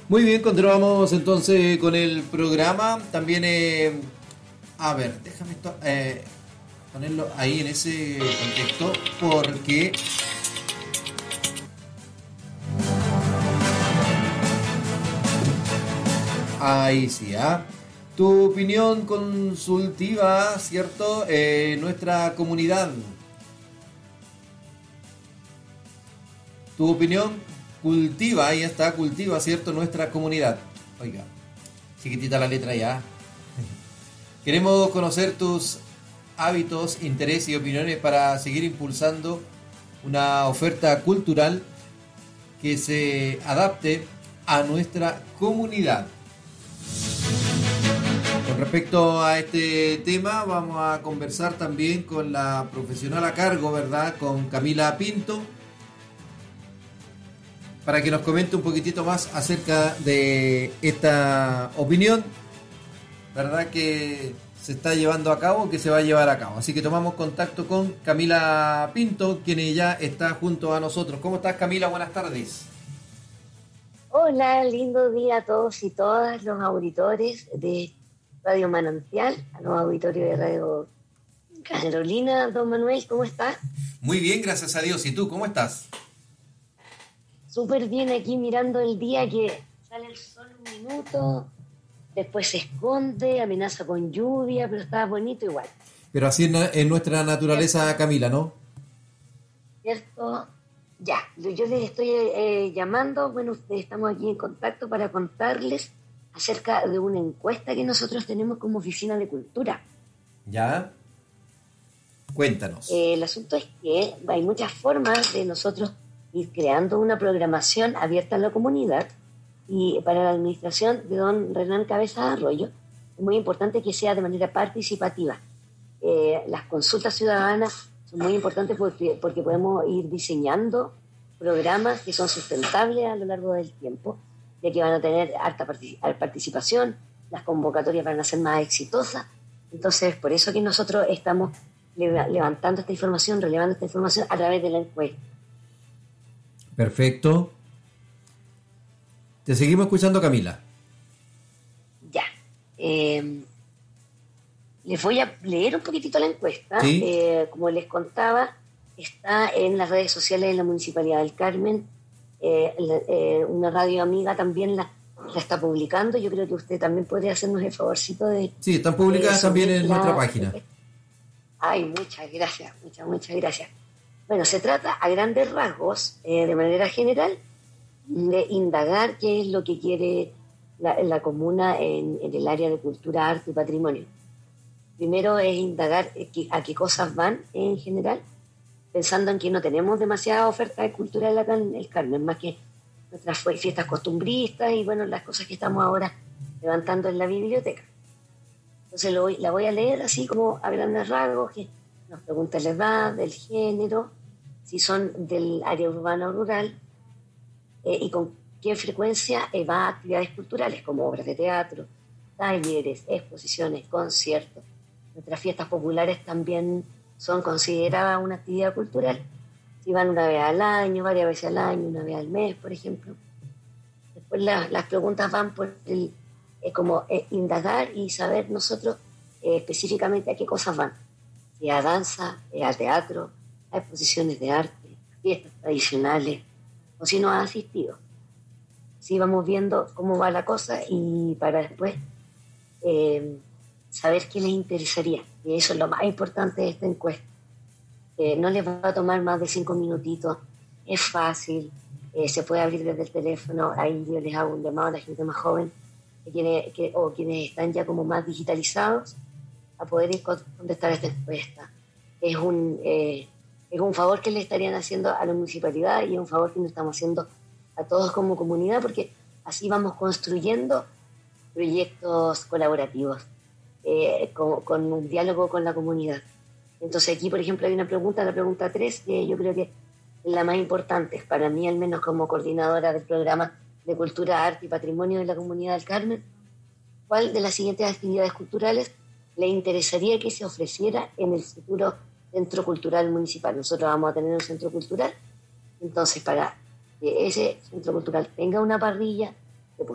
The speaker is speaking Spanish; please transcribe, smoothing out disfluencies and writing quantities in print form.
Muy bien, continuamos entonces con el programa. También, a ver, déjame ponerlo ahí en ese contexto, porque ahí sí, tu opinión consultiva, ¿cierto? Nuestra comunidad. Tu opinión cultiva, ahí está, cultiva, ¿cierto? Nuestra comunidad. Oiga, chiquitita la letra ya. Queremos conocer tus hábitos, intereses y opiniones para seguir impulsando una oferta cultural que se adapte a nuestra comunidad. Con respecto a este tema, vamos a conversar también con la profesional a cargo, ¿verdad? Con Camila Pinto, para que nos comente un poquitito más acerca de esta opinión, ¿verdad? Que se está llevando a cabo, que se va a llevar a cabo. Así que tomamos contacto con Camila Pinto, quien ya está junto a nosotros. ¿Cómo estás, Camila? Buenas tardes. Hola, lindo día a todos y todas los auditores de Radio Manantial, a los auditorios de Radio Carolina. Don Manuel, ¿cómo estás? Muy bien, gracias a Dios. ¿Y tú, cómo estás? Súper bien aquí mirando el día que sale el sol un minuto, después se esconde, amenaza con lluvia, pero está bonito igual. Pero así es nuestra naturaleza, ¿cierto? Camila, ¿no? ¿Cierto? Ya, yo les estoy llamando, bueno, ustedes estamos aquí en contacto para contarles acerca de una encuesta que nosotros tenemos como Oficina de Cultura. ¿Ya? Cuéntanos. El asunto es que hay muchas formas de nosotros ir creando una programación abierta a la comunidad, y para la administración de don Renan Cabeza Arroyo es muy importante que sea de manera participativa. Las consultas ciudadanas son muy importantes porque podemos ir diseñando programas que son sustentables a lo largo del tiempo, ya que van a tener alta participación, las convocatorias van a ser más exitosas. Entonces, por eso que nosotros estamos levantando esta información, relevando esta información a través de la encuesta. Perfecto. Te seguimos escuchando, Camila. Ya. Les voy a leer un poquitito la encuesta. ¿Sí? Como les contaba, está en las redes sociales de la Municipalidad del Carmen. Una radio amiga también la está publicando. Yo creo que usted también podría hacernos el favorcito de... Sí, están publicadas también en nuestra página. Ay, muchas gracias, muchas gracias. Bueno, se trata a grandes rasgos, de manera general, de indagar qué es lo que quiere la comuna en el área de cultura, arte y patrimonio. Primero es indagar a qué cosas van en general, pensando en que no tenemos demasiada oferta de cultura acá en el Carmen, más que nuestras fiestas costumbristas y bueno, las cosas que estamos ahora levantando en la biblioteca. Entonces la voy a leer así como a grandes rasgos, que nos pregunta la edad, el género, si son del área urbana o rural, y con qué frecuencia va a actividades culturales como obras de teatro, talleres, exposiciones, conciertos. Nuestras fiestas populares también son consideradas una actividad cultural. Si van una vez al año, varias veces al año, una vez al mes, por ejemplo. Después las preguntas van por indagar y saber nosotros específicamente a qué cosas van. Si a danza, a teatro, a exposiciones de arte, fiestas tradicionales, o si no ha asistido. Sí, vamos viendo cómo va la cosa y para después saber qué les interesaría. Y eso es lo más importante de esta encuesta. No les va a tomar más de 5 minutitos, es fácil, se puede abrir desde el teléfono. Ahí yo les hago un llamado a la gente más joven o quienes están ya como más digitalizados a poder contestar esta encuesta. Es un favor que le estarían haciendo a la municipalidad y es un favor que nos estamos haciendo a todos como comunidad, porque así vamos construyendo proyectos colaborativos con un diálogo con la comunidad. Entonces aquí, por ejemplo, hay una pregunta, la pregunta 3, que yo creo que es la más importante, para mí al menos como coordinadora del programa de Cultura, Arte y Patrimonio de la Comunidad del Carmen. ¿Cuál de las siguientes actividades culturales le interesaría que se ofreciera en el futuro Centro Cultural Municipal? Nosotros vamos a tener un centro cultural, entonces para que ese centro cultural tenga una parrilla,